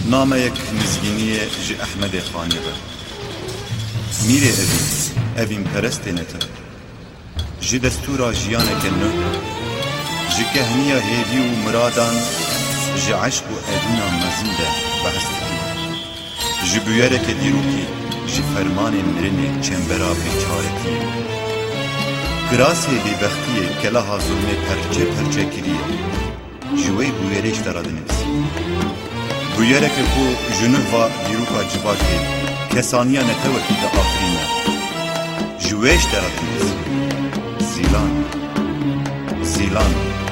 نامەیەک نزگینیە ji Ehmedê Xanê ve. Mîrê evîn perestê netin. Ji destûra jiyaneke nû, ji kehniya hêvî û miradan, ji eşq û edîna mezin de behs dikin. Ji bûyereke dîrokî, ji fermanê mirinê çembera bêçaretiyê. Kirasê bêbextiyê keleha zulmê perçe perçe kiriye. Ji wê bûyerê ji te re dinivîsî. Bûyereke ku ji nûva dîroka civakê kesaniya netewekî de afirîne. Ji wê ji te re dinivîsî. Zilan.